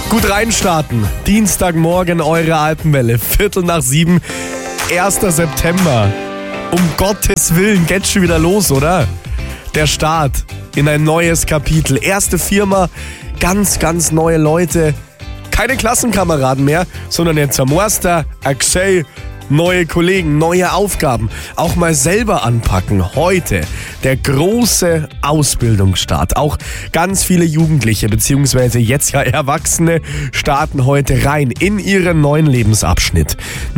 Gut reinstarten. Dienstagmorgen, eure Alpenwelle. 6:45, 1. September. Um Gottes Willen, geht's schon wieder los, oder? Der Start in ein neues Kapitel. Erste Firma, ganz neue Leute. Keine Klassenkameraden mehr, sondern jetzt am Master, Axel, neue Kollegen, neue Aufgaben. Auch mal selber anpacken. Heute der große Ausbildungsstart. Auch ganz viele Jugendliche bzw. jetzt ja Erwachsene starten heute rein in ihren neuen Lebensabschnitt.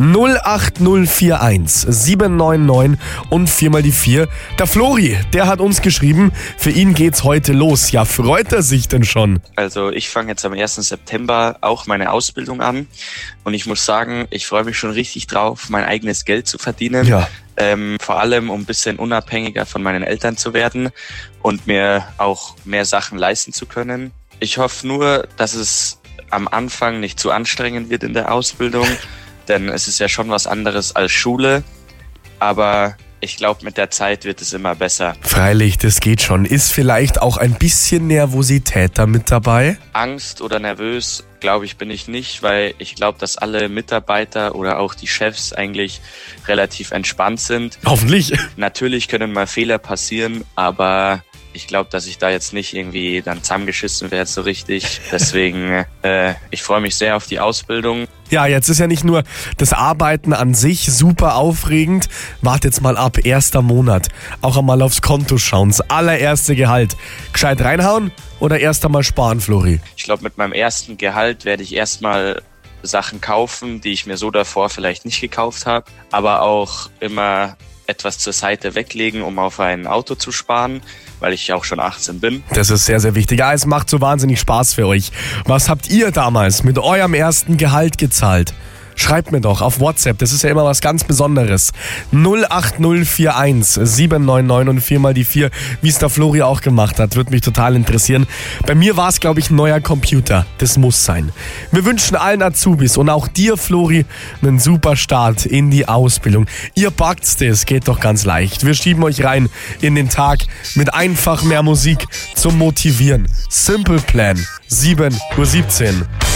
08041 799 und 4x4. Der Flori, der hat uns geschrieben, für ihn geht's heute los. Ja, freut er sich denn schon? Also ich fange jetzt am 1. September auch meine Ausbildung an und ich muss sagen, ich freue mich schon richtig drauf, mein eigenes Geld zu verdienen. Ja. Vor allem, um ein bisschen unabhängiger von meinen Eltern zu werden und mir auch mehr Sachen leisten zu können. Ich hoffe nur, dass es am Anfang nicht zu anstrengend wird in der Ausbildung, denn es ist ja schon was anderes als Schule, aber ich glaube, mit der Zeit wird es immer besser. Freilich, das geht schon. Ist vielleicht auch ein bisschen Nervosität da mit dabei? Angst oder nervös, glaube ich, bin ich nicht, weil ich glaube, dass alle Mitarbeiter oder auch die Chefs eigentlich relativ entspannt sind. Hoffentlich. Natürlich können mal Fehler passieren, aber ich glaube, dass ich da jetzt nicht irgendwie dann zusammengeschissen werde so richtig. Deswegen, ich freue mich sehr auf die Ausbildung. Ja, jetzt ist ja nicht nur das Arbeiten an sich super aufregend. Wart jetzt mal ab, 1. Monat. Auch einmal aufs Konto schauen, das allererste Gehalt. Gescheit reinhauen oder erst einmal sparen, Flori? Ich glaube, mit meinem ersten Gehalt werde ich erstmal Sachen kaufen, die ich mir so davor vielleicht nicht gekauft habe. Aber auch immer etwas zur Seite weglegen, um auf ein Auto zu sparen, weil ich auch schon 18 bin. Das ist sehr wichtig. Ja, es macht so wahnsinnig Spaß für euch. Was habt ihr damals mit eurem ersten Gehalt gezahlt? Schreibt mir doch auf WhatsApp, das ist ja immer was ganz Besonderes. 08041 799 und 4x4, wie es der Flori auch gemacht hat, würde mich total interessieren. Bei mir war es, glaube ich, ein neuer Computer. Das muss sein. Wir wünschen allen Azubis und auch dir, Flori, einen super Start in die Ausbildung. Ihr packt's das, geht doch ganz leicht. Wir schieben euch rein in den Tag mit einfach mehr Musik zum Motivieren. Simple Plan, 7:17 Uhr.